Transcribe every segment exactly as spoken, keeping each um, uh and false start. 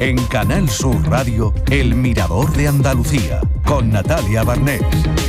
En Canal Sur Radio, El Mirador de Andalucía, con Natalia Barnés.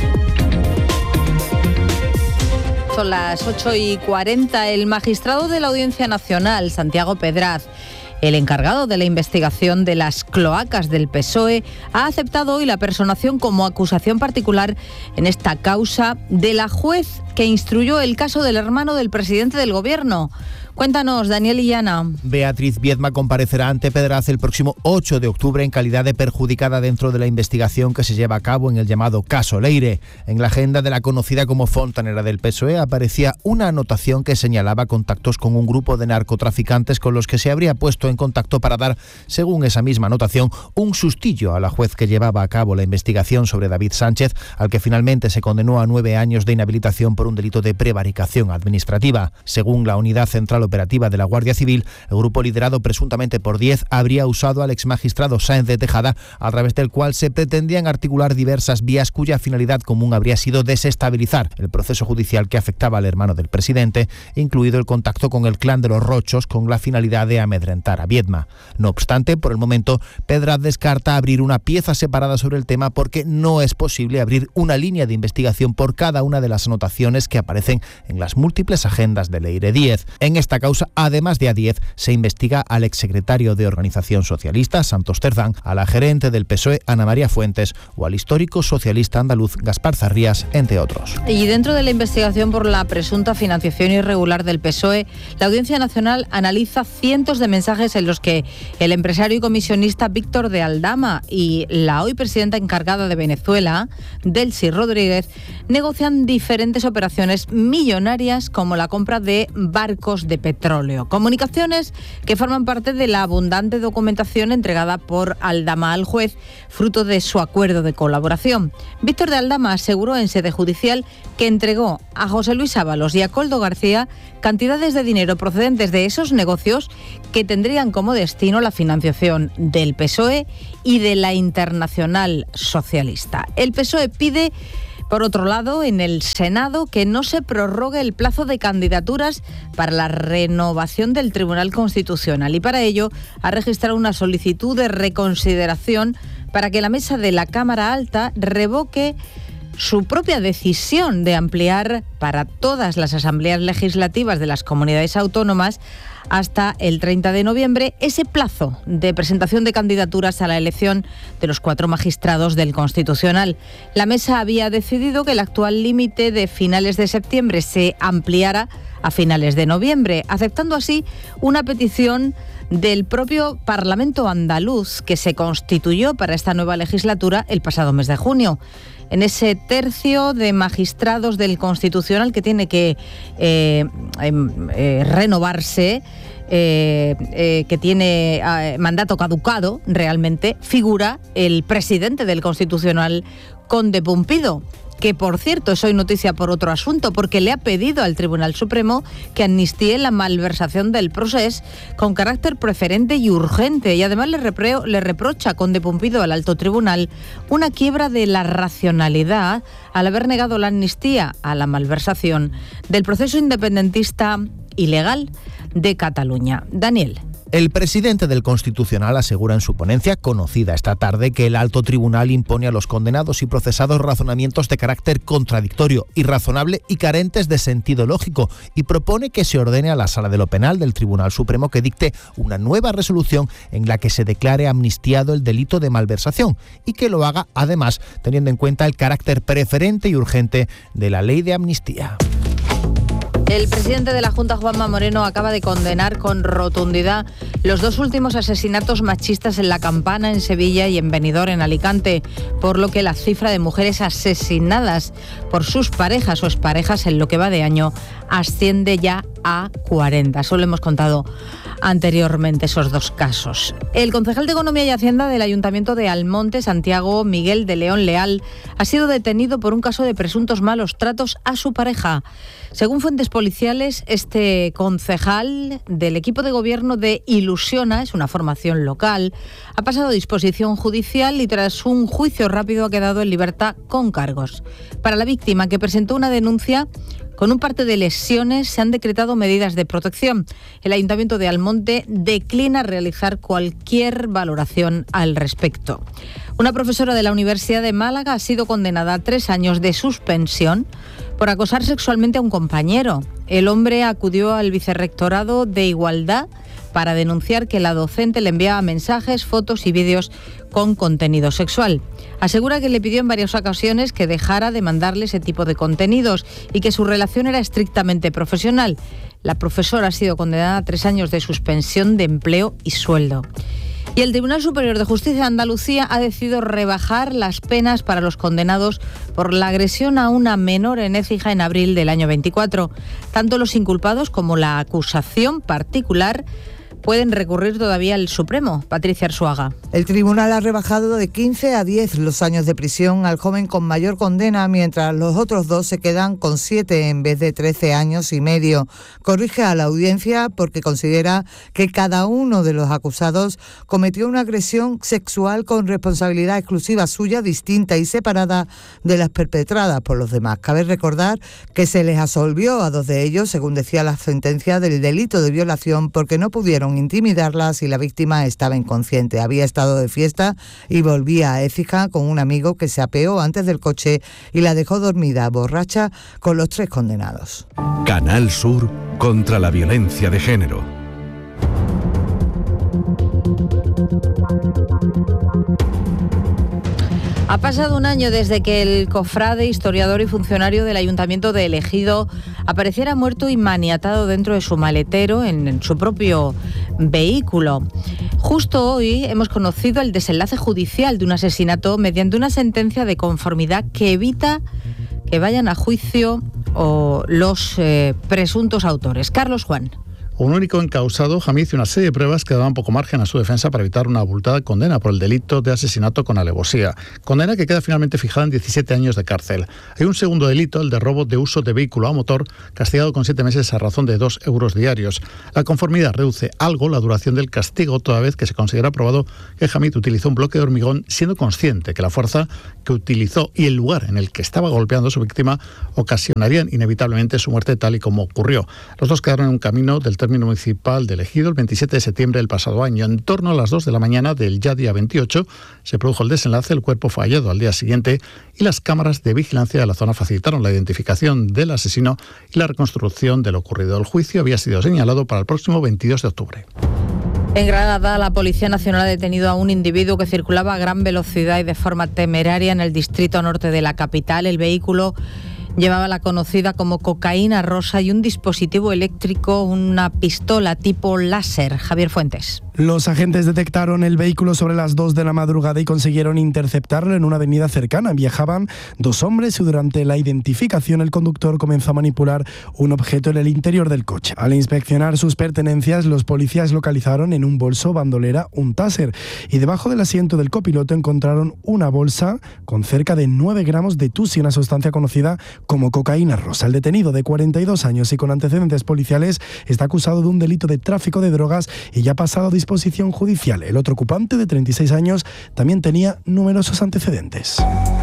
Son las ocho y cuarenta. El magistrado de la Audiencia Nacional, Santiago Pedraz, el encargado de la investigación de las cloacas del P S O E, ha aceptado hoy la personación como acusación particular en esta causa de la juez que instruyó el caso del hermano del presidente del Gobierno. Cuéntanos, Daniel Illana. Beatriz Viedma comparecerá ante Pedraz el próximo ocho de octubre en calidad de perjudicada dentro de la investigación que se lleva a cabo en el llamado caso Leire. En la agenda de la conocida como fontanera del P S O E aparecía una anotación que señalaba contactos con un grupo de narcotraficantes con los que se habría puesto en contacto para dar, según esa misma anotación, un sustillo a la juez que llevaba a cabo la investigación sobre David Sánchez, al que finalmente se condenó a nueve años de inhabilitación por un delito de prevaricación administrativa. Según la Unidad Central Operativa de la Guardia Civil, el grupo liderado presuntamente por Diez habría usado al exmagistrado Sáenz de Tejada, a través del cual se pretendían articular diversas vías cuya finalidad común habría sido desestabilizar el proceso judicial que afectaba al hermano del presidente, incluido el contacto con el clan de los Rochos con la finalidad de amedrentar a Viedma. No obstante, por el momento, Pedraz descarta abrir una pieza separada sobre el tema porque no es posible abrir una línea de investigación por cada una de las anotaciones que aparecen en las múltiples agendas de Leire Díez. En esta causa, además de a Díez, se investiga al exsecretario de Organización Socialista, Santos Cerdán, a la gerente del P S O E, Ana María Fuentes, o al histórico socialista andaluz, Gaspar Zarrías, entre otros. Y dentro de la investigación por la presunta financiación irregular del P S O E, la Audiencia Nacional analiza cientos de mensajes en los que el empresario y comisionista Víctor de Aldama y la hoy presidenta encargada de Venezuela, Delcy Rodríguez, negocian diferentes operaciones millonarias como la compra de barcos de petróleo. Comunicaciones que forman parte de la abundante documentación entregada por Aldama al juez, fruto de su acuerdo de colaboración. Víctor de Aldama aseguró en sede judicial que entregó a José Luis Ábalos y a Koldo García cantidades de dinero procedentes de esos negocios que tendrían como destino la financiación del P S O E y de la Internacional Socialista. El P S O E pide, por otro lado, en el Senado, que no se prorrogue el plazo de candidaturas para la renovación del Tribunal Constitucional y para ello ha registrado una solicitud de reconsideración para que la mesa de la Cámara Alta revoque su propia decisión de ampliar para todas las asambleas legislativas de las comunidades autónomas hasta el treinta de noviembre ese plazo de presentación de candidaturas a la elección de los cuatro magistrados del Constitucional. La mesa había decidido que el actual límite de finales de septiembre se ampliara a finales de noviembre, aceptando así una petición del propio Parlamento andaluz que se constituyó para esta nueva legislatura el pasado mes de junio. En ese tercio de magistrados del Constitucional que tiene que eh, eh, renovarse, eh, eh, que tiene eh, mandato caducado, realmente figura el presidente del Constitucional, Conde Pumpido, que por cierto es hoy noticia por otro asunto, porque le ha pedido al Tribunal Supremo que amnistíe la malversación del procés con carácter preferente y urgente, y además le, repro- le reprocha a Conde Pumpido al alto tribunal una quiebra de la racionalidad al haber negado la amnistía a la malversación del proceso independentista ilegal de Cataluña. Daniel. El presidente del Constitucional asegura en su ponencia, conocida esta tarde, que el alto tribunal impone a los condenados y procesados razonamientos de carácter contradictorio, irrazonable y carentes de sentido lógico, y propone que se ordene a la Sala de lo Penal del Tribunal Supremo que dicte una nueva resolución en la que se declare amnistiado el delito de malversación y que lo haga, además, teniendo en cuenta el carácter preferente y urgente de la ley de amnistía. El presidente de la Junta, Juanma Moreno, acaba de condenar con rotundidad los dos últimos asesinatos machistas en La Campana, en Sevilla, y en Benidorm, en Alicante, por lo que la cifra de mujeres asesinadas por sus parejas o exparejas en lo que va de año asciende ya a cuarenta. Solo hemos contado anteriormente esos dos casos. El concejal de Economía y Hacienda del Ayuntamiento de Almonte, Santiago Miguel de León Leal, ha sido detenido por un caso de presuntos malos tratos a su pareja. Según fuentes policiales, este concejal del equipo de gobierno de Ilusiona, es una formación local, ha pasado a disposición judicial y tras un juicio rápido ha quedado en libertad con cargos. Para la víctima, que presentó una denuncia Con un parte de lesiones se han decretado medidas de protección. El Ayuntamiento de Almonte declina realizar cualquier valoración al respecto. Una profesora de la Universidad de Málaga ha sido condenada a tres años de suspensión por acosar sexualmente a un compañero. El hombre acudió al Vicerrectorado de Igualdad para denunciar que la docente le enviaba mensajes, fotos y vídeos con contenido sexual. Asegura que le pidió en varias ocasiones que dejara de mandarle ese tipo de contenidos y que su relación era estrictamente profesional. La profesora ha sido condenada a tres años de suspensión de empleo y sueldo. Y el Tribunal Superior de Justicia de Andalucía ha decidido rebajar las penas para los condenados por la agresión a una menor en Écija en abril del año veinticuatro. Tanto los inculpados como la acusación particular pueden recurrir todavía al Supremo. Patricia Arzuaga. El tribunal ha rebajado de quince a diez los años de prisión al joven con mayor condena, mientras los otros dos se quedan con siete en vez de trece años y medio. Corrige a la audiencia porque considera que cada uno de los acusados cometió una agresión sexual con responsabilidad exclusiva suya, distinta y separada de las perpetradas por los demás. Cabe recordar que se les absolvió a dos de ellos, según decía la sentencia, del delito de violación porque no pudieron intimidarlas y la víctima estaba inconsciente. Había estado de fiesta y volvía a Écija con un amigo que se apeó antes del coche y la dejó dormida, borracha, con los tres condenados. Canal Sur contra la violencia de género. Ha pasado un año desde que el cofrade, historiador y funcionario del Ayuntamiento de El Ejido apareciera muerto y maniatado dentro de su maletero en, en su propio vehículo. Justo hoy hemos conocido el desenlace judicial de un asesinato mediante una sentencia de conformidad que evita que vayan a juicio o los eh, presuntos autores. Carlos Juan. Un único encausado, Hamid, y una serie de pruebas que daban poco margen a su defensa para evitar una abultada condena por el delito de asesinato con alevosía. Condena que queda finalmente fijada en diecisiete años de cárcel. Hay un segundo delito, el de robo de uso de vehículo a motor, castigado con siete meses a razón de dos euros diarios. La conformidad reduce algo la duración del castigo, toda vez que se considera probado que Hamid utilizó un bloque de hormigón siendo consciente que la fuerza que utilizó y el lugar en el que estaba golpeando a su víctima ocasionarían inevitablemente su muerte, tal y como ocurrió. Los dos quedaron en un camino del término municipal de Ejido el veintisiete de septiembre del pasado año. En torno a las dos de la mañana del ya día veintiocho se produjo el desenlace, el cuerpo fue hallado al día siguiente y las cámaras de vigilancia de la zona facilitaron la identificación del asesino y la reconstrucción de lo ocurrido. El juicio había sido señalado para el próximo veintidós de octubre. En Granada, la Policía Nacional ha detenido a un individuo que circulaba a gran velocidad y de forma temeraria en el distrito norte de la capital. El vehículo llevaba la conocida como cocaína rosa y un dispositivo eléctrico, una pistola tipo láser. Javier Fuentes. Los agentes detectaron el vehículo sobre las dos de la madrugada y consiguieron interceptarlo en una avenida cercana. Viajaban dos hombres y durante la identificación el conductor comenzó a manipular un objeto en el interior del coche. Al inspeccionar sus pertenencias, los policías localizaron en un bolso bandolera un taser y debajo del asiento del copiloto encontraron una bolsa con cerca de nueve gramos de tusi, una sustancia conocida como cocaína rosa. El detenido, de cuarenta y dos años y con antecedentes policiales, está acusado de un delito de tráfico de drogas y ya ha pasado a disposición judicial. El otro ocupante, de treinta y seis años, también tenía numerosos antecedentes.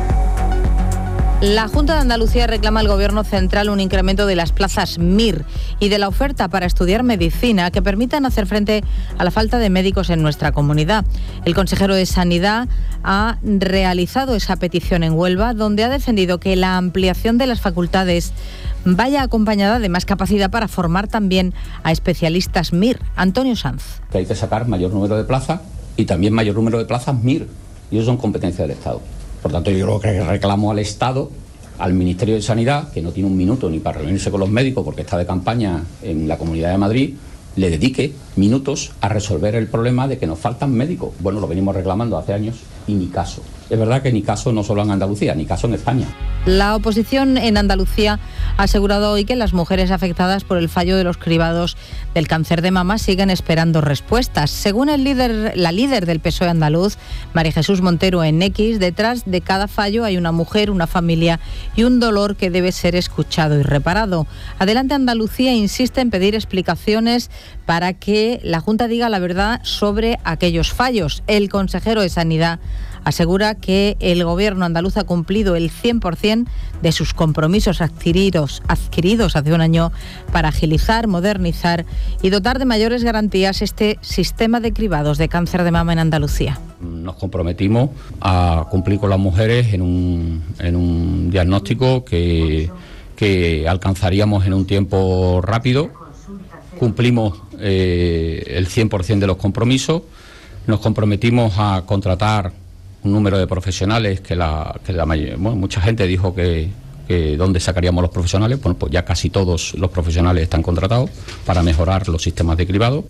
La Junta de Andalucía reclama al Gobierno central un incremento de las plazas M I R y de la oferta para estudiar medicina que permitan hacer frente a la falta de médicos en nuestra comunidad. El consejero de Sanidad ha realizado esa petición en Huelva, donde ha defendido que la ampliación de las facultades vaya acompañada de más capacidad para formar también a especialistas M I R. Antonio Sanz. Que hay que sacar mayor número de plazas y también mayor número de plazas M I R, y eso son competencias del Estado. Por tanto, yo creo que reclamo al Estado, al Ministerio de Sanidad, que no tiene un minuto ni para reunirse con los médicos porque está de campaña en la Comunidad de Madrid, le dedique minutos a resolver el problema de que nos faltan médicos. Bueno, lo venimos reclamando hace años y ni caso. Es verdad que ni caso no solo en Andalucía, ni caso en España. La oposición en Andalucía ha asegurado hoy que las mujeres afectadas por el fallo de los cribados del cáncer de mama siguen esperando respuestas. Según el líder, la líder del P S O E andaluz, María Jesús Montero, en X, detrás de cada fallo hay una mujer, una familia y un dolor que debe ser escuchado y reparado. Adelante Andalucía insiste en pedir explicaciones para que que la Junta diga la verdad sobre aquellos fallos. El consejero de Sanidad asegura que el Gobierno andaluz ha cumplido el cien por ciento de sus compromisos adquiridos, adquiridos hace un año para agilizar, modernizar y dotar de mayores garantías este sistema de cribados de cáncer de mama en Andalucía. Nos comprometimos a cumplir con las mujeres en un, en un diagnóstico que, que alcanzaríamos en un tiempo rápido. Cumplimos eh, el cien por ciento de los compromisos. Nos comprometimos a contratar un número de profesionales que la, que la mayoría, bueno, mucha gente dijo que, que dónde sacaríamos los profesionales. Bueno, pues ya casi todos los profesionales están contratados para mejorar los sistemas de cribado.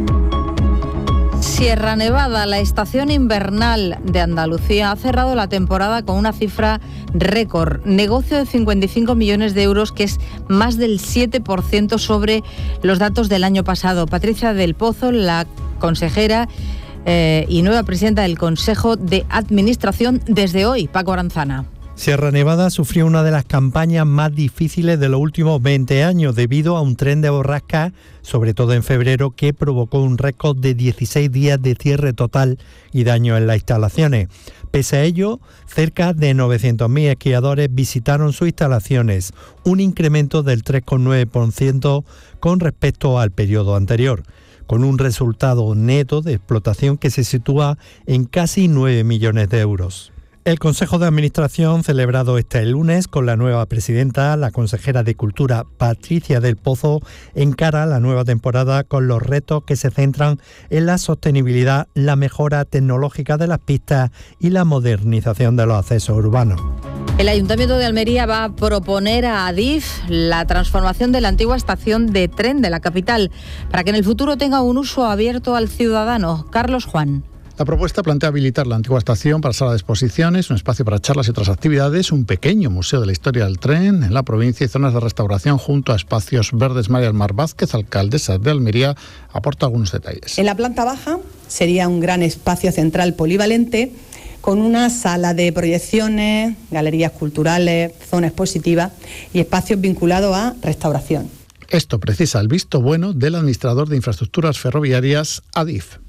Sierra Nevada, la estación invernal de Andalucía, ha cerrado la temporada con una cifra récord, negocio de cincuenta y cinco millones de euros, que es más del siete por ciento sobre los datos del año pasado. Patricia del Pozo, la consejera eh, y nueva presidenta del Consejo de Administración desde hoy. Paco Aranzana. Sierra Nevada sufrió una de las campañas más difíciles de los últimos veinte años debido a un tren de borrasca, sobre todo en febrero, que provocó un récord de dieciséis días de cierre total y daños en las instalaciones. Pese a ello, cerca de novecientos mil esquiadores visitaron sus instalaciones, un incremento del tres coma nueve por ciento con respecto al periodo anterior, con un resultado neto de explotación que se sitúa en casi nueve millones de euros. El Consejo de Administración, celebrado este lunes con la nueva presidenta, la consejera de Cultura Patricia del Pozo, encara la nueva temporada con los retos que se centran en la sostenibilidad, la mejora tecnológica de las pistas y la modernización de los accesos urbanos. El Ayuntamiento de Almería va a proponer a Adif la transformación de la antigua estación de tren de la capital para que en el futuro tenga un uso abierto al ciudadano. Carlos Juan. La propuesta plantea habilitar la antigua estación para sala de exposiciones, un espacio para charlas y otras actividades, un pequeño museo de la historia del tren en la provincia y zonas de restauración junto a espacios verdes. María del Mar Vázquez, alcaldesa de Almería, aporta algunos detalles. En la planta baja sería un gran espacio central polivalente con una sala de proyecciones, galerías culturales, zona expositiva y espacios vinculados a restauración. Esto precisa el visto bueno del administrador de infraestructuras ferroviarias, Adif.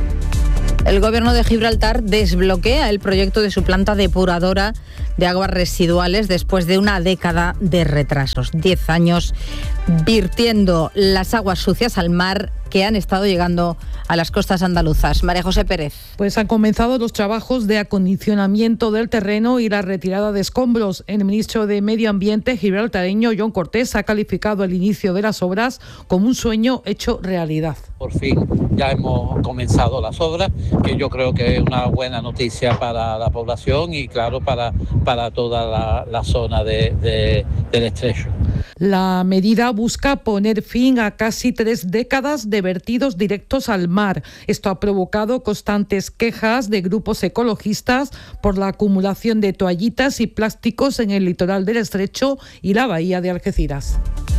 El Gobierno de Gibraltar desbloquea el proyecto de su planta depuradora de aguas residuales después de una década de retrasos. Diez años virtiendo las aguas sucias al mar que han estado llegando a las costas andaluzas. María José Pérez. Pues han comenzado los trabajos de acondicionamiento del terreno y la retirada de escombros. El ministro de Medio Ambiente gibraltareño, John Cortés, ha calificado el inicio de las obras como un sueño hecho realidad. Por fin ya hemos comenzado las obras, que yo creo que es una buena noticia para la población y claro para, para toda la, la zona de, de, del estrecho. La medida busca poner fin a casi tres décadas de vertidos directos al mar. Esto ha provocado constantes quejas de grupos ecologistas por la acumulación de toallitas y plásticos en el litoral del estrecho y la bahía de Algeciras.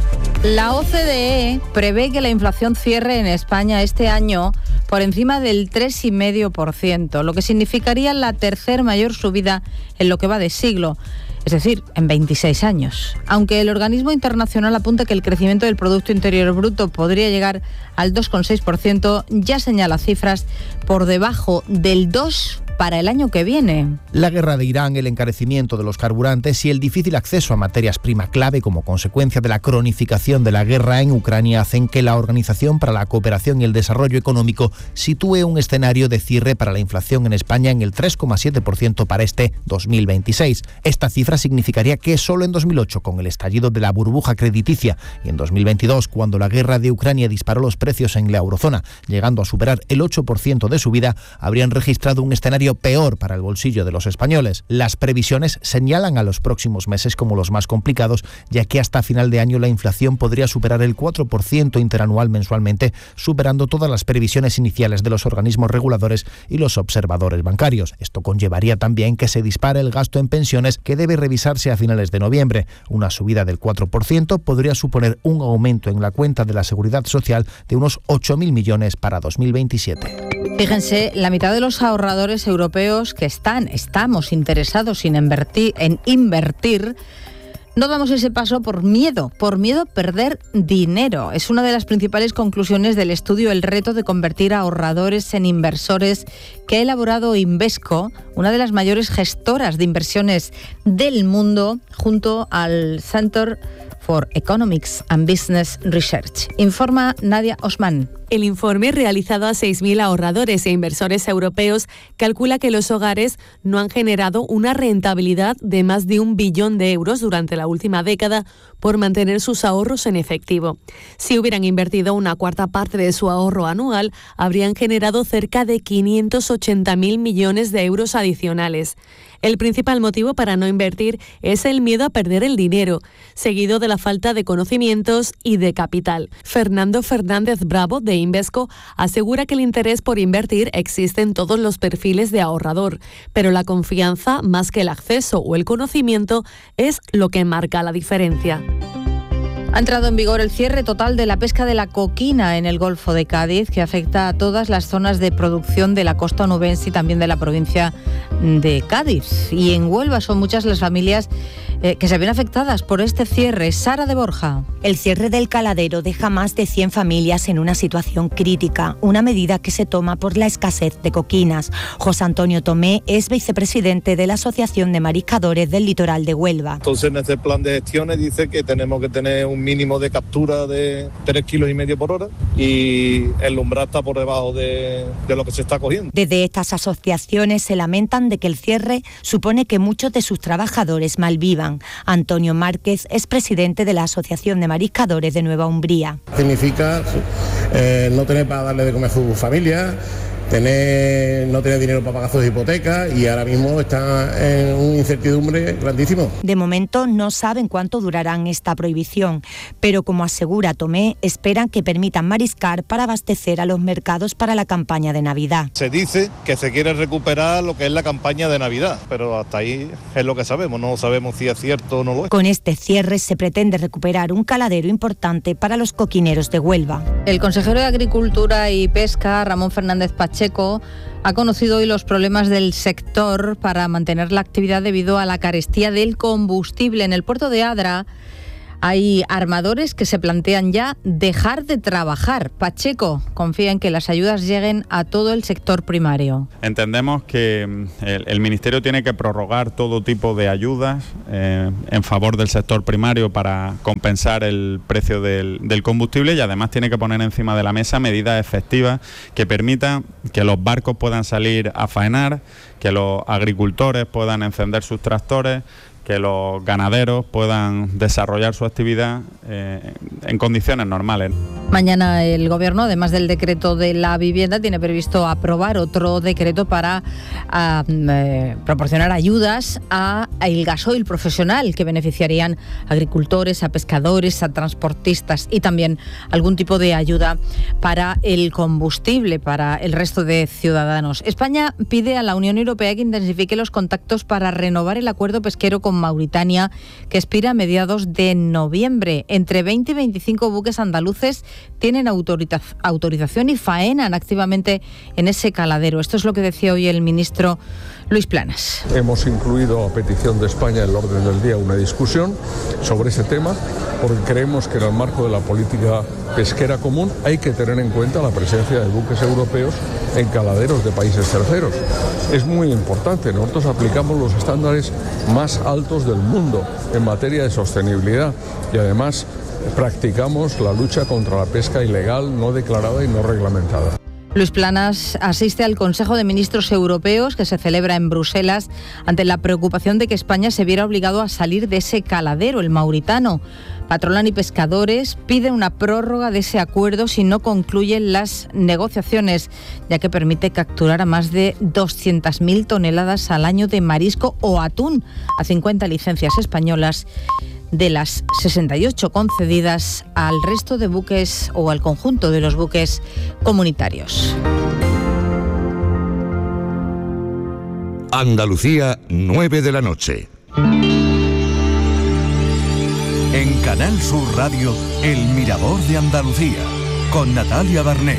La O C D E prevé que la inflación cierre en España este año por encima del tres coma cinco por ciento, lo que significaría la tercer mayor subida en lo que va de siglo, es decir, en veintiséis años. Aunque el organismo internacional apunta que el crecimiento del Producto Interior Bruto podría llegar al dos coma seis por ciento, ya señala cifras por debajo del dos por ciento para el año que viene. La guerra de Irán, el encarecimiento de los carburantes y el difícil acceso a materias prima clave como consecuencia de la cronificación de la guerra en Ucrania hacen que la Organización para la Cooperación y el Desarrollo Económico sitúe un escenario de cierre para la inflación en España en el tres coma siete por ciento para este dos mil veintiséis. Esta cifra significaría que solo en dos mil ocho, con el estallido de la burbuja crediticia, y en dos mil veintidós, cuando la guerra de Ucrania disparó los precios en la eurozona, llegando a superar el ocho por ciento de subida, habrían registrado un escenario peor para el bolsillo de los españoles. Las previsiones señalan a los próximos meses como los más complicados, ya que hasta final de año la inflación podría superar el cuatro por ciento interanual mensualmente, superando todas las previsiones iniciales de los organismos reguladores y los observadores bancarios. Esto conllevaría también que se dispare el gasto en pensiones, que debe revisarse a finales de noviembre. Una subida del cuatro por ciento podría suponer un aumento en la cuenta de la Seguridad Social de unos ocho mil millones para dos mil veintisiete. Fíjense, la mitad de los ahorradores europeos que están, estamos interesados en invertir, en invertir No damos ese paso por miedo, por miedo a perder dinero. Es una de las principales conclusiones del estudio El reto de convertir a ahorradores en inversores que ha elaborado Invesco, una de las mayores gestoras de inversiones del mundo, junto al Center for Economics and Business Research. Informa Nadia Osman. El informe, realizado a seis mil ahorradores e inversores europeos, calcula que los hogares no han generado una rentabilidad de más de un billón de euros durante la última década por mantener sus ahorros en efectivo. Si hubieran invertido una cuarta parte de su ahorro anual, habrían generado cerca de quinientos ochenta mil millones de euros adicionales. El principal motivo para no invertir es el miedo a perder el dinero, seguido de la falta de conocimientos y de capital. Fernando Fernández Bravo, de Invesco, asegura que el interés por invertir existe en todos los perfiles de ahorrador, pero la confianza, más que el acceso o el conocimiento, es lo que marca la diferencia. Ha entrado en vigor el cierre total de la pesca de la coquina en el Golfo de Cádiz, que afecta a todas las zonas de producción de la costa onubense y también de la provincia de Cádiz. Y en Huelva son muchas las familias eh, que se ven afectadas por este cierre. Sara de Borja. El cierre del caladero deja más de cien familias en una situación crítica, una medida que se toma por la escasez de coquinas. José Antonio Tomé es vicepresidente de la Asociación de Mariscadores del Litoral de Huelva. Entonces, en este plan de gestiones dice que tenemos que tener un mínimo de captura de tres kilos y medio por hora y el umbral está por debajo de, de lo que se está cogiendo. Desde estas asociaciones se lamentan de que el cierre supone que muchos de sus trabajadores malvivan. Antonio Márquez es presidente de la Asociación de Mariscadores de Nueva Umbría. Significa eh, no tener para darle de comer a su familia, tener, no tener dinero para pagar sus hipotecas y ahora mismo está en una incertidumbre grandísimo. De momento no saben cuánto durarán esta prohibición, pero como asegura Tomé, esperan que permitan mariscar para abastecer a los mercados para la campaña de Navidad. Se dice que se quiere recuperar lo que es la campaña de Navidad, pero hasta ahí es lo que sabemos, no sabemos si es cierto o no lo es. Con este cierre se pretende recuperar un caladero importante para los coquineros de Huelva. El consejero de Agricultura y Pesca, Ramón Fernández Pacheco, Checo, ha conocido hoy los problemas del sector para mantener la actividad debido a la carestía del combustible. En el puerto de Adra hay armadores que se plantean ya dejar de trabajar. Pacheco confía en que las ayudas lleguen a todo el sector primario. Entendemos que el, el Ministerio tiene que prorrogar todo tipo de ayudas eh, en favor del sector primario para compensar el precio del, del combustible y además tiene que poner encima de la mesa medidas efectivas que permitan que los barcos puedan salir a faenar, que los agricultores puedan encender sus tractores, que los ganaderos puedan desarrollar su actividad eh, en condiciones normales. Mañana el Gobierno, además del decreto de la vivienda, tiene previsto aprobar otro decreto para a, eh, proporcionar ayudas a, a el gasoil profesional que beneficiarían a agricultores, a pescadores, a transportistas y también algún tipo de ayuda para el combustible para el resto de ciudadanos. España pide a la Unión Europea que intensifique los contactos para renovar el acuerdo pesquero con Mauritania, que expira a mediados de noviembre. Entre veinte y veinticinco buques andaluces tienen autoriza- autorización y faenan activamente en ese caladero. Esto es lo que decía hoy el ministro Luis Planas. Hemos incluido a petición de España en el orden del día una discusión sobre ese tema, porque creemos que en el marco de la política pesquera común hay que tener en cuenta la presencia de buques europeos en caladeros de países terceros. Es muy importante, nosotros aplicamos los estándares más altos del mundo en materia de sostenibilidad y además practicamos la lucha contra la pesca ilegal, no declarada y no reglamentada. Luis Planas asiste al Consejo de Ministros Europeos que se celebra en Bruselas ante la preocupación de que España se viera obligado a salir de ese caladero, el mauritano. Patronal y pescadores piden una prórroga de ese acuerdo si no concluyen las negociaciones, ya que permite capturar a más de doscientas mil toneladas al año de marisco o atún a cincuenta licencias españolas de las sesenta y ocho concedidas al resto de buques o al conjunto de los buques comunitarios. Andalucía, nueve de la noche. En Canal Sur Radio, El Mirador de Andalucía, con Natalia Barnés.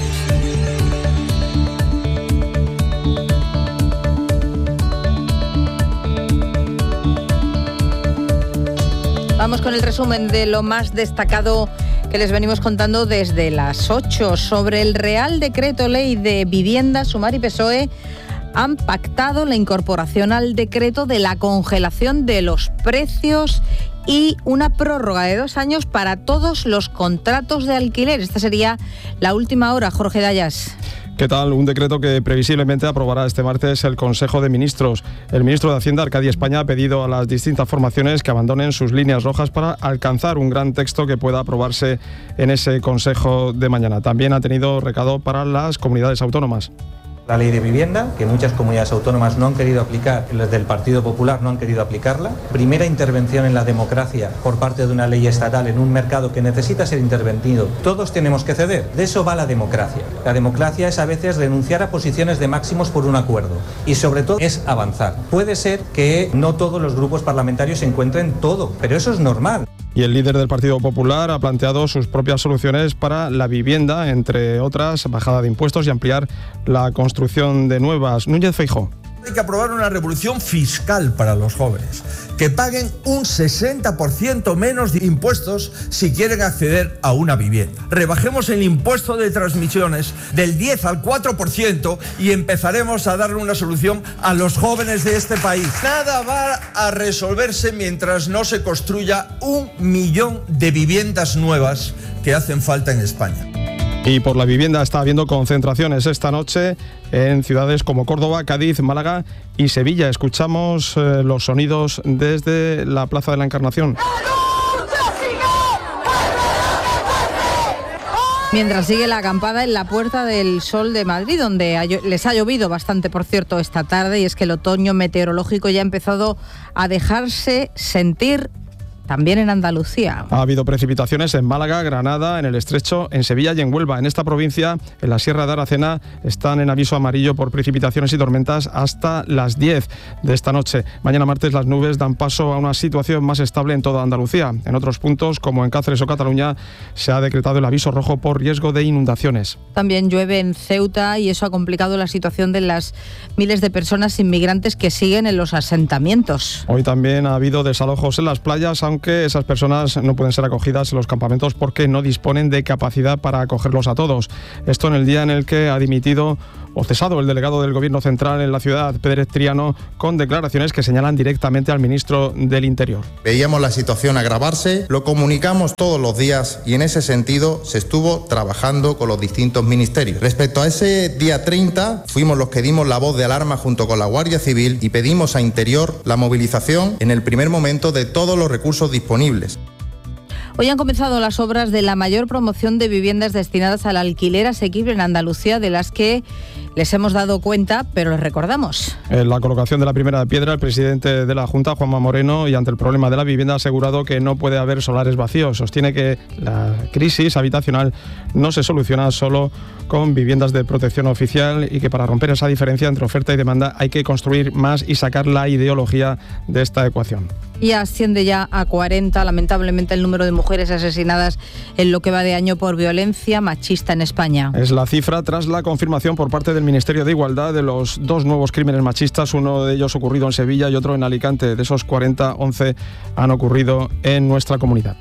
Vamos con el resumen de lo más destacado que les venimos contando desde las ocho. Sobre el Real Decreto Ley de Vivienda, Sumar y P S O E han pactado la incorporación al decreto de la congelación de los precios y una prórroga de dos años para todos los contratos de alquiler. Esta sería la última hora, Jorge Dayas. ¿Qué tal? Un decreto que previsiblemente aprobará este martes el Consejo de Ministros. El ministro de Hacienda, Arcadio España, ha pedido a las distintas formaciones que abandonen sus líneas rojas para alcanzar un gran texto que pueda aprobarse en ese Consejo de mañana. También ha tenido recado para las comunidades autónomas. La ley de vivienda, que muchas comunidades autónomas no han querido aplicar, los del Partido Popular no han querido aplicarla. Primera intervención en la democracia por parte de una ley estatal en un mercado que necesita ser intervenido. Todos tenemos que ceder. De eso va la democracia. La democracia es a veces renunciar a posiciones de máximos por un acuerdo. Y sobre todo es avanzar. Puede ser que no todos los grupos parlamentarios se encuentren todo, pero eso es normal. Y el líder del Partido Popular ha planteado sus propias soluciones para la vivienda, entre otras, bajada de impuestos y ampliar la construcción de nuevas. Núñez Feijóo. Hay que aprobar una revolución fiscal para los jóvenes, que paguen un sesenta por ciento menos de impuestos si quieren acceder a una vivienda. Rebajemos el impuesto de transmisiones del diez al cuatro por ciento y empezaremos a darle una solución a los jóvenes de este país. Nada va a resolverse mientras no se construya un millón de viviendas nuevas que hacen falta en España. Y por la vivienda está habiendo concentraciones esta noche en ciudades como Córdoba, Cádiz, Málaga y Sevilla. Escuchamos eh, los sonidos desde la Plaza de la Encarnación. Mientras sigue la acampada en la Puerta del Sol de Madrid, donde ha, les ha llovido bastante, por cierto, esta tarde, y es que el otoño meteorológico ya ha empezado a dejarse sentir también en Andalucía. Ha habido precipitaciones en Málaga, Granada, en el Estrecho, en Sevilla y en Huelva. En esta provincia, en la Sierra de Aracena, están en aviso amarillo por precipitaciones y tormentas hasta las diez de esta noche. Mañana martes las nubes dan paso a una situación más estable en toda Andalucía. En otros puntos, como en Cáceres o Cataluña, se ha decretado el aviso rojo por riesgo de inundaciones. También llueve en Ceuta y eso ha complicado la situación de las miles de personas inmigrantes que siguen en los asentamientos. Hoy también ha habido desalojos en las playas, aunque Aunque esas personas no pueden ser acogidas en los campamentos porque no disponen de capacidad para acogerlos a todos. Esto en el día en el que ha dimitido o cesado el delegado del Gobierno Central en la ciudad, Pérez Triano, con declaraciones que señalan directamente al ministro del Interior. Veíamos la situación agravarse, lo comunicamos todos los días y en ese sentido se estuvo trabajando con los distintos ministerios. Respecto a ese día treinta, fuimos los que dimos la voz de alarma junto con la Guardia Civil y pedimos a Interior la movilización en el primer momento de todos los recursos disponibles. Hoy han comenzado las obras de la mayor promoción de viviendas destinadas al alquiler asequible en Andalucía, de las que les hemos dado cuenta, pero les recordamos. En la colocación de la primera piedra, el presidente de la Junta, Juanma Moreno, y ante el problema de la vivienda, ha asegurado que no puede haber solares vacíos. Sostiene que la crisis habitacional no se soluciona solo con viviendas de protección oficial y que para romper esa diferencia entre oferta y demanda hay que construir más y sacar la ideología de esta ecuación. Y asciende ya a cuarenta, lamentablemente, el número de mujeres asesinadas en lo que va de año por violencia machista en España. Es la cifra tras la confirmación por parte del Ministerio de Igualdad de los dos nuevos crímenes machistas, uno de ellos ocurrido en Sevilla y otro en Alicante. De esos cuarenta, once han ocurrido en nuestra comunidad.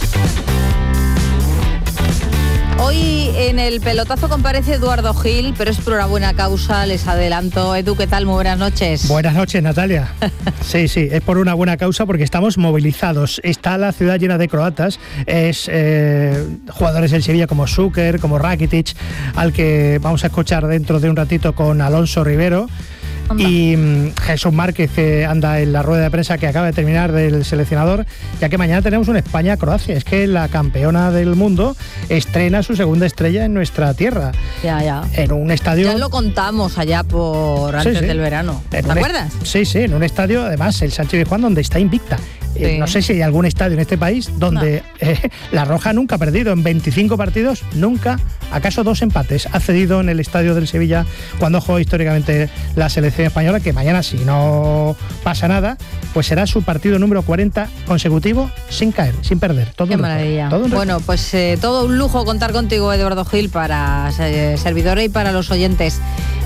Hoy en el pelotazo comparece Eduardo Gil, pero es por una buena causa, les adelanto. Edu, ¿qué tal? Muy buenas noches. Buenas noches, Natalia. Sí, sí, es por una buena causa porque estamos movilizados. Está la ciudad llena de croatas, es eh, jugadores del Sevilla como Šuker, como Rakitic, al que vamos a escuchar dentro de un ratito con Alonso Rivero. Anda. Y um, Jesús Márquez, que anda en la rueda de prensa que acaba de terminar del seleccionador, ya que mañana tenemos una España-Croacia. Es que la campeona del mundo estrena su segunda estrella en nuestra tierra. Ya, ya. En un estadio... Ya lo contamos allá por antes sí, sí. del verano. ¿Te un acuerdas? Est- sí, sí, en un estadio, además, el Sánchez Pizjuán, donde está invicta. Sí. Eh, no sé si hay algún estadio en este país donde no. eh, la Roja nunca ha perdido. En veinticinco partidos, nunca, acaso dos empates. Ha cedido en el estadio del Sevilla cuando jugó históricamente la selección española, que mañana, si no pasa nada, pues será su partido número cuarenta consecutivo sin caer, sin perder. Todo Qué un maravilla. Todo un bueno, pues eh, todo un lujo contar contigo, Eduardo Gil, para eh, servidores y para los oyentes.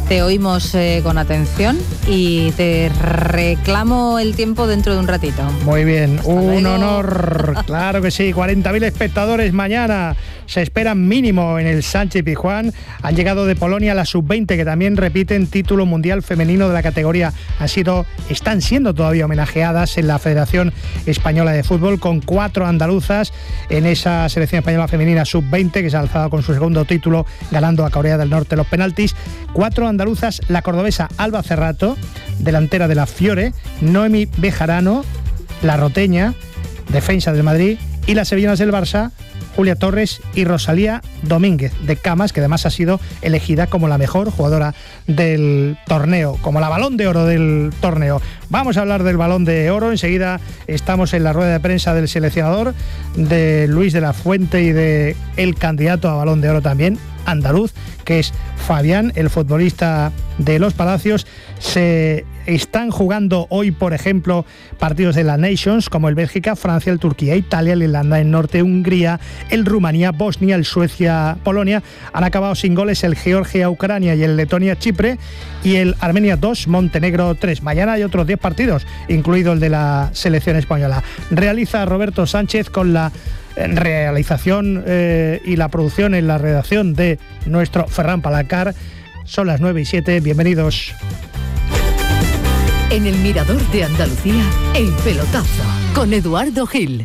Te oímos eh, con atención y te reclamo el tiempo dentro de un ratito. Muy bien, Hasta un luego. honor, claro que sí, cuarenta mil espectadores mañana. Se esperan mínimo en el Sánchez Pizjuán. Han llegado de Polonia la sub veinte, que también repiten título mundial femenino de la categoría. Han sido, están siendo todavía homenajeadas en la Federación Española de Fútbol, con cuatro andaluzas en esa selección española femenina sub veinte, que se ha alzado con su segundo título, ganando a Corea del Norte los penaltis. Cuatro andaluzas: la cordobesa Alba Cerrato, delantera de la Fiore; Noemi Bejarano, la roteña, defensa del Madrid; y las sevillanas del Barça, Julia Torres y Rosalía Domínguez de Camas, que además ha sido elegida como la mejor jugadora del torneo, como la Balón de Oro del torneo. Vamos a hablar del Balón de Oro. Enseguida estamos en la rueda de prensa del seleccionador, de Luis de la Fuente, y de el candidato a Balón de Oro también, andaluz, que es Fabián, el futbolista de Los Palacios. Se están jugando hoy, por ejemplo, partidos de la Nations, como el Bélgica, Francia, el Turquía, Italia, el Irlanda del Norte, Hungría, el Rumanía, Bosnia, el Suecia, Polonia. Han acabado sin goles el Georgia, Ucrania y el Letonia, Chipre, y el Armenia dos, Montenegro tres. Mañana hay otros diez partidos, incluido el de la selección española. Realiza Roberto Sánchez con la en realización eh, y la producción en la redacción de nuestro Ferran Palacar. Son las nueve y siete, bienvenidos. En el Mirador de Andalucía, El Pelotazo, con Eduardo Gil.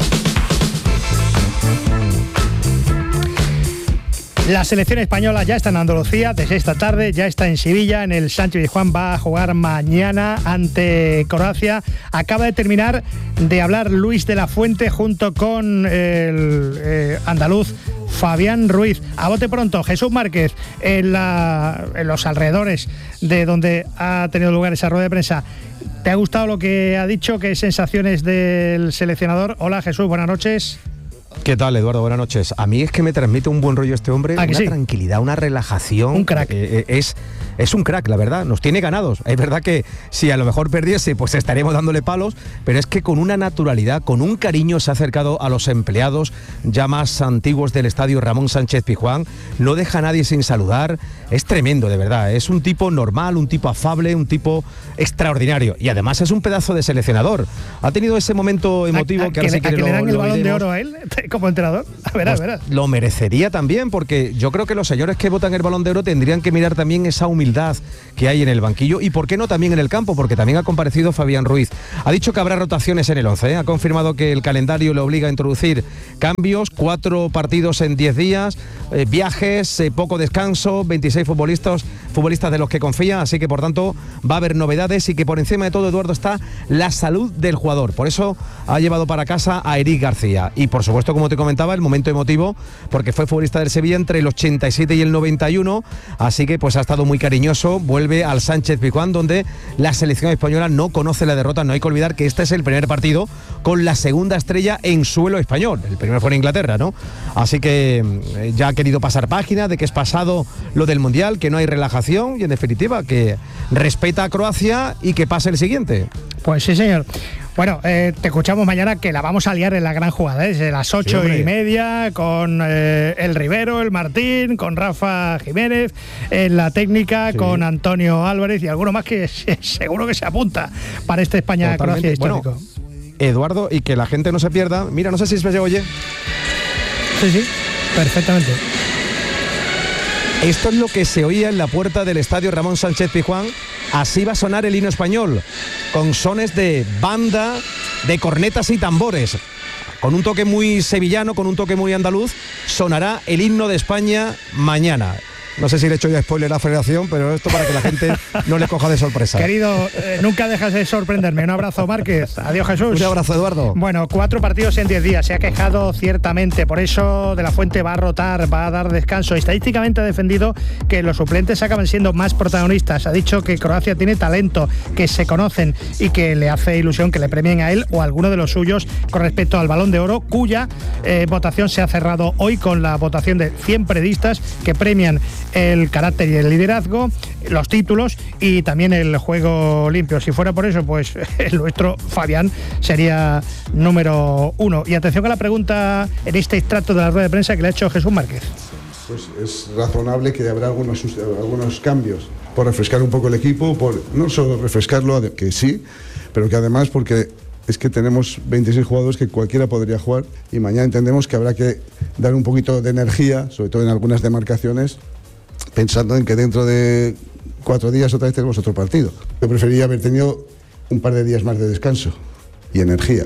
La selección española ya está en Andalucía desde esta tarde, ya está en Sevilla, en el Sánchez Pizjuán. Va a jugar mañana ante Croacia. Acaba de terminar de hablar Luis de la Fuente junto con el eh, andaluz Fabián Ruiz. A bote pronto, Jesús Márquez, en, la, en los alrededores de donde ha tenido lugar esa rueda de prensa. ¿Te ha gustado lo que ha dicho? ¿Qué sensaciones del seleccionador? Hola Jesús, buenas noches. ¿Qué tal, Eduardo? Buenas noches. A mí es que me transmite un buen rollo este hombre, ¿Ah, que una sí? tranquilidad, una relajación. Un crack. Eh, eh, es, es un crack, la verdad. Nos tiene ganados. Es verdad que si a lo mejor perdiese, pues estaríamos dándole palos, pero es que con una naturalidad, con un cariño se ha acercado a los empleados ya más antiguos del estadio Ramón Sánchez Pizjuán. No deja a nadie sin saludar. Es tremendo, de verdad. Es un tipo normal, un tipo afable, un tipo extraordinario. Y además es un pedazo de seleccionador. Ha tenido ese momento emotivo ¿A, a que ahora que, sí que a que lo, le dan el lo Balón de oiremos. Oro a él como entrenador? A ver, Pues a ver. lo merecería también, porque yo creo que los señores que votan el Balón de Oro tendrían que mirar también esa humildad que hay en el banquillo, y por qué no también en el campo, porque también ha comparecido Fabián Ruiz. Ha dicho que habrá rotaciones en el once, ¿eh? Ha confirmado que el calendario le obliga a introducir cambios, cuatro partidos en diez días, eh, viajes, eh, poco descanso, veintiséis futbolistas, futbolistas de los que confía, así que por tanto va a haber novedades, y que por encima de todo, Eduardo, está la salud del jugador. Por eso ha llevado para casa a Eric García, y por supuesto, como te comentaba, el momento emotivo, porque fue futbolista del Sevilla entre el ochenta y siete y el noventa y uno, así que pues ha estado muy cariñoso. Vuelve al Sánchez Pizjuán, donde la selección española no conoce la derrota. No hay que olvidar que este es el primer partido con la segunda estrella en suelo español. El primero fue en Inglaterra, ¿no? Así que eh, ya ha querido pasar página de que es pasado lo del Mundial, que no hay relajación, y en definitiva que respeta a Croacia y que pase el siguiente. Pues sí, señor. Bueno, eh, te escuchamos mañana, que la vamos a liar en la gran jugada, ¿eh? Desde las ocho Sí, y media, con eh, el Rivero, el Martín, con Rafa Jiménez, en la técnica, sí, con Antonio Álvarez y alguno más que seguro que se apunta para este España-Croacia histórico. Bueno, Eduardo, y que la gente no se pierda. Mira, no sé si se oye. Sí, sí, perfectamente. Esto es lo que se oía en la puerta del estadio Ramón Sánchez Pizjuán. Así va a sonar el himno español, con sones de banda, de cornetas y tambores. Con un toque muy sevillano, con un toque muy andaluz, sonará el himno de España mañana. No sé si le he hecho ya spoiler a la Federación, pero esto para que la gente no le coja de sorpresa. Querido, eh, nunca dejas de sorprenderme. Un abrazo, Márquez. Adiós, Jesús. Un abrazo, Eduardo. Bueno, cuatro partidos en diez días. Se ha quejado ciertamente. Por eso De la Fuente va a rotar, va a dar descanso. Estadísticamente ha defendido que los suplentes acaban siendo más protagonistas. Ha dicho que Croacia tiene talento, que se conocen y que le hace ilusión que le premien a él o a alguno de los suyos con respecto al Balón de Oro, cuya eh, votación se ha cerrado hoy con la votación de cien periodistas que premian el carácter y el liderazgo, los títulos y también el juego limpio. Si fuera por eso, pues el nuestro Fabián sería número uno. Y atención a la pregunta en este extracto de la rueda de prensa que le ha hecho Jesús Márquez. Pues es razonable que habrá algunos, algunos cambios. por refrescar un poco el equipo, por no solo refrescarlo, que sí, pero que además porque es que tenemos veintiséis jugadores que cualquiera podría jugar y mañana entendemos que habrá que dar un poquito de energía, sobre todo en algunas demarcaciones, pensando en que dentro de cuatro días otra vez tenemos otro partido. Yo preferiría haber tenido un par de días más de descanso y energía.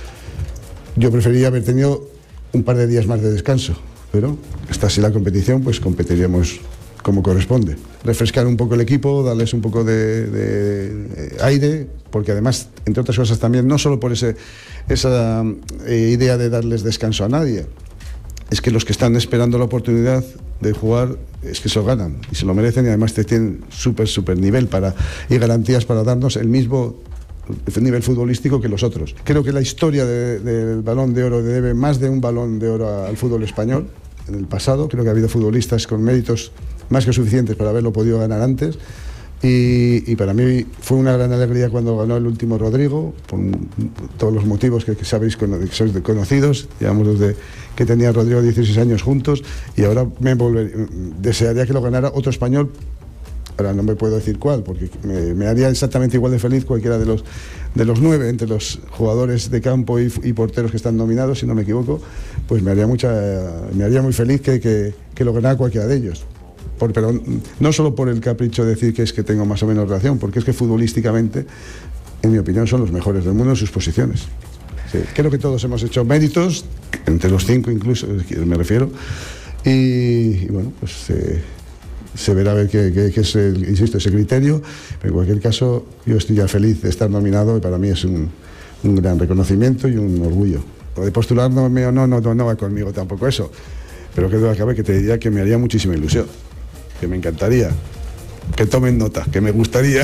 Yo preferiría haber tenido un par de días más de descanso, pero está así la competición, pues competiríamos como corresponde. Refrescar un poco el equipo, darles un poco de, de, de aire, porque además, entre otras cosas también, no solo por ese, esa eh, idea de darles descanso a nadie, es que los que están esperando la oportunidad de jugar, es que se lo ganan y se lo merecen, y además te tienen súper, súper nivel para, y garantías para darnos el mismo nivel futbolístico que los otros. Creo que la historia de, del Balón de Oro debe más de un Balón de Oro al fútbol español en el pasado. Creo que ha habido futbolistas con méritos más que suficientes para haberlo podido ganar antes, y, y para mí fue una gran alegría cuando ganó el último Rodrigo, por todos los motivos que, que sabéis, que sois conocidos. Llevamos desde que tenía Rodrigo dieciséis años juntos, y ahora me volver, desearía que lo ganara otro español. Ahora no me puedo decir cuál, porque me, me haría exactamente igual de feliz cualquiera de los, de los nueve, entre los jugadores de campo y, y porteros que están nominados, si no me equivoco, pues me haría, mucha, me haría muy feliz que, que, que lo ganara cualquiera de ellos. Por, pero no solo por el capricho de decir que es que tengo más o menos relación, porque es que futbolísticamente, en mi opinión, son los mejores del mundo en sus posiciones. Sí, creo que todos hemos hecho méritos, entre los cinco incluso, me refiero, y, y bueno, pues eh, se verá a ver qué, qué, qué es, el, insisto, ese criterio, pero en cualquier caso yo estoy ya feliz de estar nominado, y para mí es un, un gran reconocimiento y un orgullo. Lo de postularme o no, no, no, no va conmigo tampoco eso, pero que duda cabe que te diría que me haría muchísima ilusión, que me encantaría, que tomen nota, que me gustaría.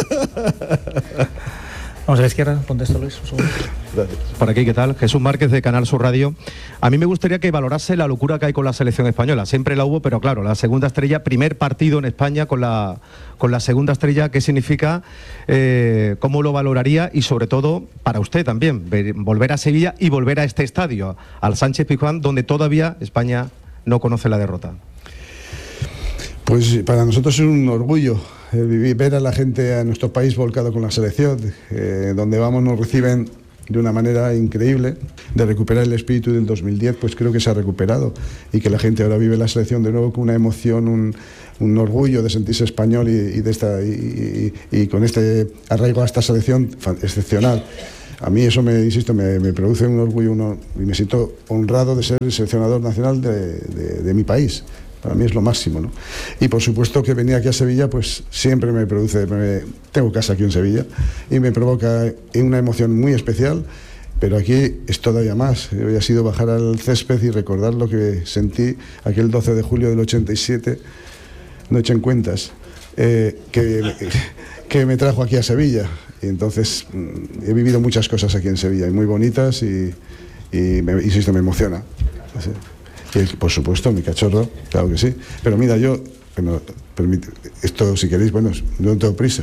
Vamos a la izquierda, contesto Luis. Por aquí, ¿qué tal? Jesús Márquez, de Canal Sur Radio. A mí me gustaría que valorase la locura que hay con la selección española. Siempre la hubo, pero claro, la segunda estrella, primer partido en España con la, con la segunda estrella, ¿qué significa? Eh, ¿Cómo lo valoraría? Y sobre todo, para usted también, ver, volver a Sevilla y volver a este estadio, al Sánchez Pizjuán, donde todavía España no conoce la derrota. Pues para nosotros es un orgullo eh, vivir, ver a la gente, a nuestro país volcado con la selección, eh, donde vamos nos reciben de una manera increíble. De recuperar el espíritu del dos mil diez, pues creo que se ha recuperado, y que la gente ahora vive la selección de nuevo con una emoción, un, un orgullo de sentirse español, y, y, de esta, y, y, y con este arraigo a esta selección excepcional. A mí eso, me insisto, me, me produce un orgullo, uno, y me siento honrado de ser el seleccionador nacional de, de, de mi país. Para mí es lo máximo, ¿no? Y por supuesto que venir aquí a Sevilla, pues siempre me produce, me, tengo casa aquí en Sevilla, y me provoca una emoción muy especial, pero aquí es todavía más. Hoy ha sido bajar al césped y recordar lo que sentí aquel doce de julio del ochenta y siete, no echen cuentas, eh, que, que me trajo aquí a Sevilla. Y entonces he vivido muchas cosas aquí en Sevilla, y muy bonitas, y, y me, insisto, me emociona. Así. Y por supuesto, mi cachorro, claro que sí. Pero mira, yo, bueno, permite, esto si queréis, bueno, no tengo prisa.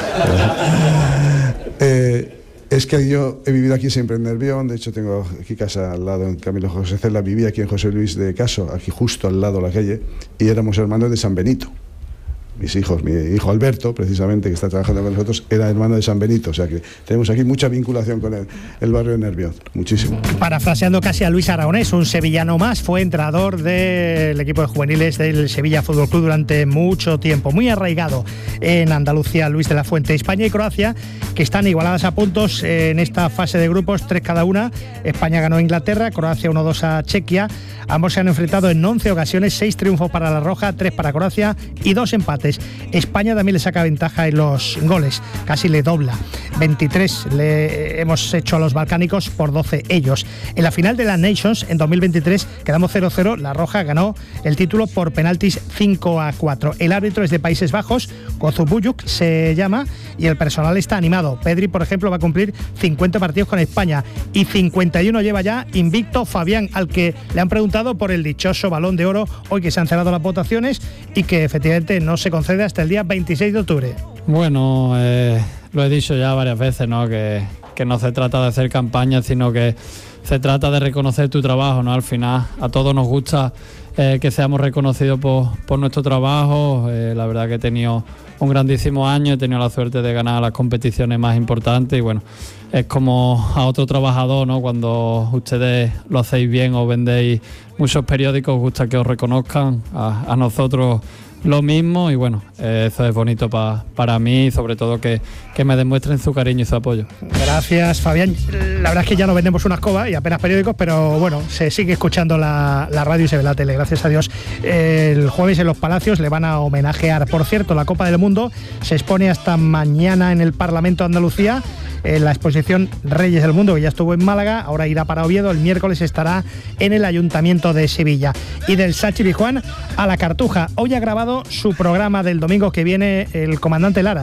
eh, es que yo he vivido aquí siempre en Nervión, de hecho tengo aquí casa al lado, en Camilo José Cela, viví aquí en José Luis de Caso, aquí justo al lado de la calle, y éramos hermanos de San Benito. Mis hijos, mi hijo Alberto, precisamente, que está trabajando con nosotros, era hermano de San Benito, o sea que tenemos aquí mucha vinculación con el, el barrio de Nervión, muchísimo. Parafraseando casi a Luis Aragonés, un sevillano más, fue entrenador del equipo de juveniles del Sevilla Fútbol Club durante mucho tiempo, muy arraigado en Andalucía, Luis de la Fuente. España y Croacia, que están igualadas a puntos en esta fase de grupos, tres cada una. España ganó a Inglaterra, Croacia uno dos a Chequia. Ambos se han enfrentado en once ocasiones, seis triunfos para la Roja, tres para Croacia y dos empates. España también le saca ventaja en los goles, casi le dobla. veintitrés le hemos hecho a los balcánicos, por doce ellos. En la final de la Nations en dos mil veintitrés quedamos cero cero, la Roja ganó el título por penaltis cinco a cuatro. El árbitro es de Países Bajos, Kozubuyuk se llama, y el personal está animado. Pedri, por ejemplo, va a cumplir cincuenta partidos con España, y cincuenta y uno lleva ya invicto Fabián, al que le han preguntado por el dichoso Balón de Oro hoy, que se han cerrado las votaciones y que efectivamente no se concede hasta el día veintiséis de octubre. Bueno, eh, lo he dicho ya varias veces, ¿no? Que, que no se trata de hacer campaña, sino que se trata de reconocer tu trabajo, ¿no? Al final a todos nos gusta eh, que seamos reconocidos por, por nuestro trabajo. Eh, la verdad que he tenido un grandísimo año, he tenido la suerte de ganar las competiciones más importantes y bueno, es como a otro trabajador, ¿no? Cuando ustedes lo hacéis bien o vendéis muchos periódicos, os gusta que os reconozcan, a, a nosotros lo mismo y bueno, eh, eso es bonito pa, para mí y sobre todo que, que me demuestren su cariño y su apoyo. Gracias, Fabián. La verdad es que ya no vendemos una escoba y apenas periódicos, pero bueno, se sigue escuchando la, la radio y se ve la tele, gracias a Dios. El jueves en Los Palacios le van a homenajear. Por cierto, la Copa del Mundo se expone hasta mañana en el Parlamento de Andalucía, en la exposición Reyes del Mundo, que ya estuvo en Málaga, ahora irá para Oviedo, el miércoles estará en el Ayuntamiento de Sevilla. Y del Sachi Pizjuán a la Cartuja. Hoy ha grabado su programa del domingo que viene el comandante Lara.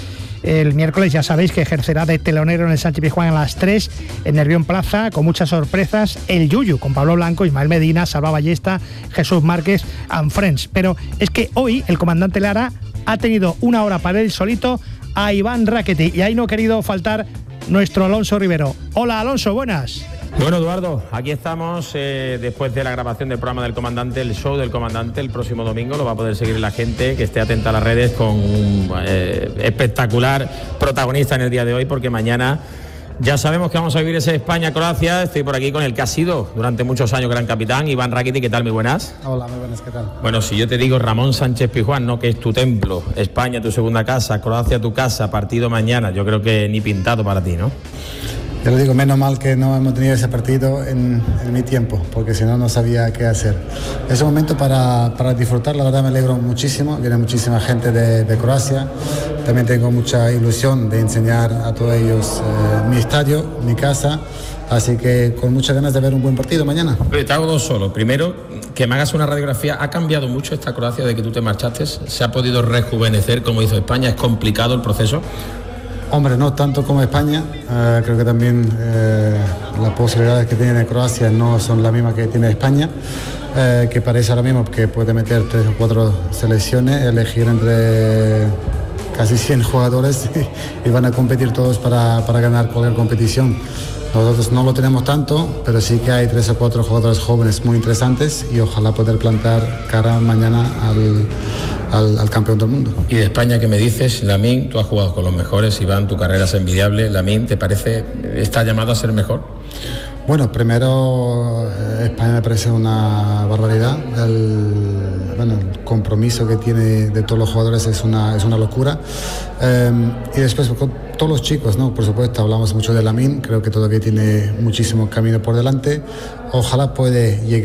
El miércoles ya sabéis que ejercerá de telonero en el Sánchez Pizjuán a las tres en Nervión Plaza, con muchas sorpresas, el Yuyu, con Pablo Blanco, Ismael Medina, Salva Ballesta, Jesús Márquez and Friends. Pero es que hoy el comandante Lara ha tenido una hora para él solito a Iván Rakitic y ahí no ha querido faltar nuestro Alonso Rivero. Hola Alonso, buenas. Bueno, Eduardo, aquí estamos eh, después de la grabación del programa del comandante, el show del comandante el próximo domingo. Lo va a poder seguir la gente que esté atenta a las redes con un eh, espectacular protagonista en el día de hoy, porque mañana ya sabemos que vamos a vivir ese España-Croacia. Estoy por aquí con el que ha sido durante muchos años gran capitán, Iván Rakitic. ¿Qué tal? Muy buenas. Hola, muy buenas, ¿qué tal? Bueno, si yo te digo Ramón Sánchez Pizjuán, ¿no? Que es tu templo, España tu segunda casa, Croacia tu casa, partido mañana, yo creo que ni pintado para ti, ¿no? Te lo digo, menos mal que no hemos tenido ese partido en, en mi tiempo, porque si no, no sabía qué hacer. Es un momento para, para disfrutar, la verdad me alegro muchísimo, viene muchísima gente de, de Croacia, también tengo mucha ilusión de enseñar a todos ellos eh, mi estadio, mi casa, así que con muchas ganas de ver un buen partido mañana. Pero te hago dos solo. Primero, que me hagas una radiografía. ¿Ha cambiado mucho esta Croacia de que tú te marchaste? ¿Se ha podido rejuvenecer como hizo España? ¿Es complicado el proceso? Hombre, no tanto como España, uh, creo que también eh, las posibilidades que tiene Croacia no son las mismas que tiene España, eh, que parece ahora mismo que puede meter tres o cuatro selecciones, elegir entre casi cien jugadores y, y van a competir todos para, para ganar cualquier competición. Nosotros no lo tenemos tanto, pero sí que hay tres o cuatro jugadores jóvenes muy interesantes y ojalá poder plantar cara mañana al, al, al campeón del mundo. Y de España, ¿qué me dices? Lamine, tú has jugado con los mejores, Iván, tu carrera es envidiable. Lamine, ¿te parece, está llamado a ser mejor? Bueno, primero España me parece una barbaridad. El, bueno, el compromiso que tiene de todos los jugadores es una, es una locura. Eh, y después con todos los chicos, ¿no? Por supuesto, hablamos mucho de Lamine, creo que todavía tiene muchísimo camino por delante. Ojalá puede llegar